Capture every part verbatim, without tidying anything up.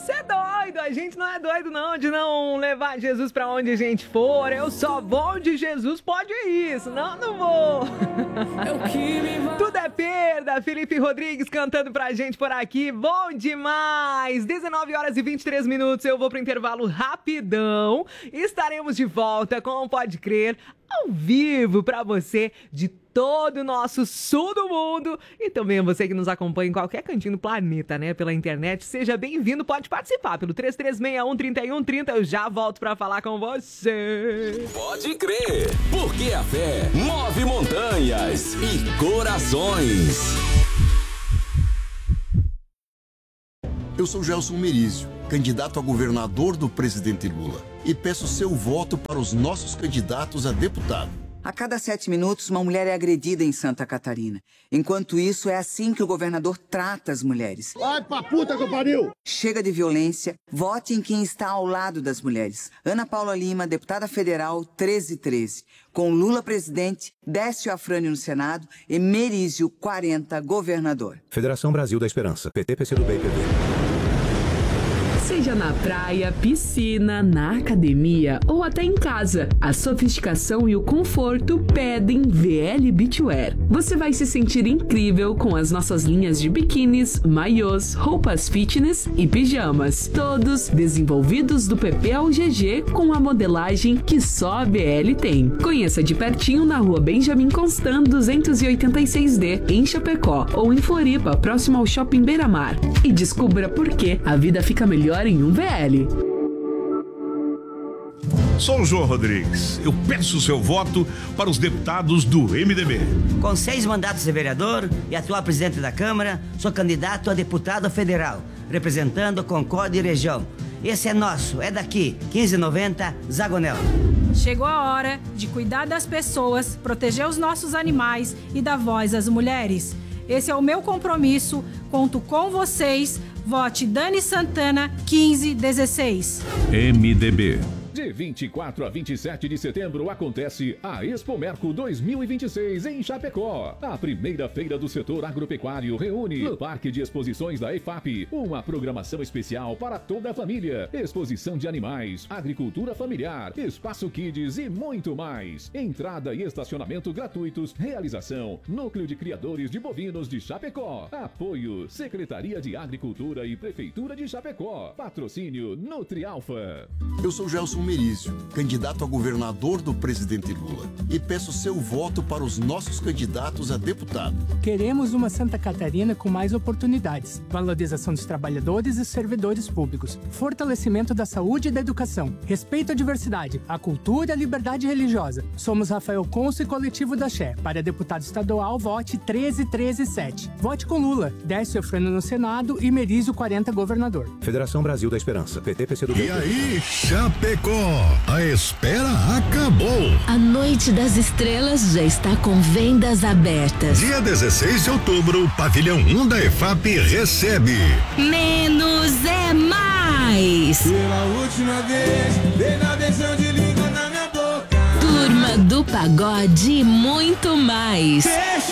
Você é doido, a gente não é doido não de não levar Jesus pra onde a gente for. Eu só vou onde Jesus pode ir, senão não vou. Tudo é perda, Felipe Rodrigues cantando pra gente por aqui, bom demais. dezenove horas e vinte e três minutos, eu vou pro intervalo rapidão. Estaremos de volta com o Pode Crer, ao vivo pra você de todo o nosso sul do mundo e também você que nos acompanha em qualquer cantinho do planeta, né, pela internet. Seja bem-vindo, pode participar pelo três três seis um, três um três zero. Eu já volto pra falar com você. Pode crer, porque a fé move montanhas e corações. Eu sou Gelson Merizio, candidato a governador do presidente Lula, e peço seu voto para os nossos candidatos a deputado. A cada sete minutos, uma mulher é agredida em Santa Catarina. Enquanto isso, é assim que o governador trata as mulheres. Vai pra puta que pariu! Chega de violência, vote em quem está ao lado das mulheres. Ana Paula Lima, deputada federal, treze treze. Com Lula presidente, Décio Afrânio no Senado e Merizio, quarenta, governador. Federação Brasil da Esperança, P T, P C do B e P B. Seja na praia, piscina, na academia ou até em casa, a sofisticação e o conforto pedem V L Beachwear. Você vai se sentir incrível com as nossas linhas de biquínis, maiôs, roupas fitness e pijamas, todos desenvolvidos do P P ao G G com a modelagem que só a B L tem. Conheça de pertinho na rua Benjamin Constant duzentos e oitenta e seis D, em Chapecó, ou em Floripa, próximo ao Shopping Beira-Mar. E descubra por que a vida fica melhor em um V L. Sou o João Rodrigues. Eu peço o seu voto para os deputados do M D B. Com seis mandatos de vereador e atual presidente da Câmara, sou candidato a deputado federal, representando Concórdia e região. Esse é nosso, é daqui, quinze noventa, Zagonel. Chegou a hora de cuidar das pessoas, proteger os nossos animais e dar voz às mulheres. Esse é o meu compromisso, conto com vocês. Vote Dani Santana, quinze dezesseis. M D B. De vinte e quatro a vinte e sete de setembro acontece a Expo Merco dois mil e vinte e seis em Chapecó. A primeira feira do setor agropecuário reúne no Parque de Exposições da E F A P uma programação especial para toda a família. Exposição de animais, agricultura familiar, espaço kids e muito mais. Entrada e estacionamento gratuitos. Realização: Núcleo de Criadores de Bovinos de Chapecó. Apoio: Secretaria de Agricultura e Prefeitura de Chapecó. Patrocínio: Nutrialfa. Eu sou Gelson Merizio, candidato a governador do presidente Lula, e peço seu voto para os nossos candidatos a deputado. Queremos uma Santa Catarina com mais oportunidades, valorização dos trabalhadores e servidores públicos, fortalecimento da saúde e da educação, respeito à diversidade, à cultura e à liberdade religiosa. Somos Rafael Conso e Coletivo da Xé. Para deputado estadual, vote treze treze sete. Vote com Lula, Décio Afrânio no Senado e Merizio, quarenta, governador. Federação Brasil da Esperança, P T, P C do B. E aí, Chapecó? A espera acabou. A Noite das Estrelas já está com vendas abertas. Dia dezesseis de outubro, Pavilhão um da E F A P recebe Menos é Mais. Pela última vez, dei na beijão de língua na minha boca. Turma do Pagode e muito mais.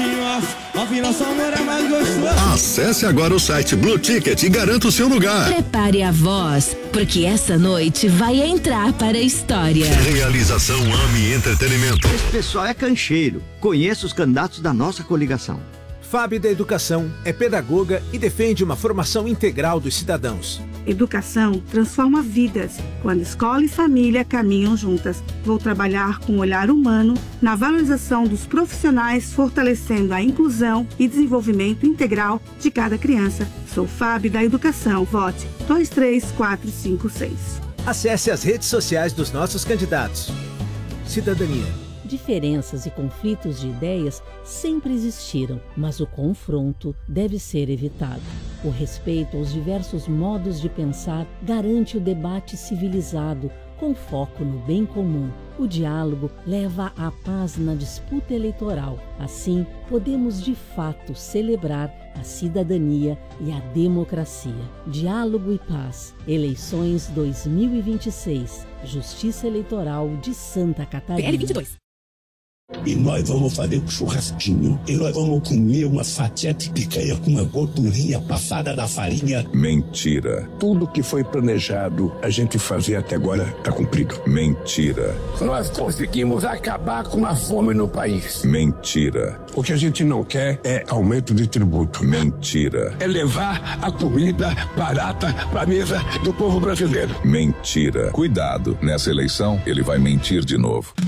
Acesse agora o site Blue Ticket e garanta o seu lugar. Prepare a voz, porque essa noite vai entrar para a história. Realização AMI Entretenimento. Esse pessoal é cancheiro. Conheço os candidatos da nossa coligação. Fábio da Educação é pedagoga e defende uma formação integral dos cidadãos. Educação transforma vidas. Quando escola e família caminham juntas. Vou trabalhar com um olhar humano na valorização dos profissionais, fortalecendo a inclusão e desenvolvimento integral de cada criança. Sou Fábio da Educação. Vote dois três quatro cinco seis. Acesse as redes sociais dos nossos candidatos. Cidadania. Diferenças e conflitos de ideias sempre existiram, mas o confronto deve ser evitado. O respeito aos diversos modos de pensar garante o debate civilizado, com foco no bem comum. O diálogo leva à paz na disputa eleitoral. Assim, podemos de fato celebrar a cidadania e a democracia. Diálogo e paz. Eleições dois mil e vinte e seis. Justiça Eleitoral de Santa Catarina. P L vinte e dois. E nós vamos fazer um churrasquinho. E nós vamos comer uma fatia de picanha com uma gordurinha passada na farinha. Mentira. Tudo que foi planejado a gente fazer até agora está cumprido. Mentira. Nós conseguimos acabar com a fome no país. Mentira. O que a gente não quer é aumento de tributo. Mentira. É levar a comida barata para a mesa do povo brasileiro. Mentira. Cuidado, nessa eleição ele vai mentir de novo.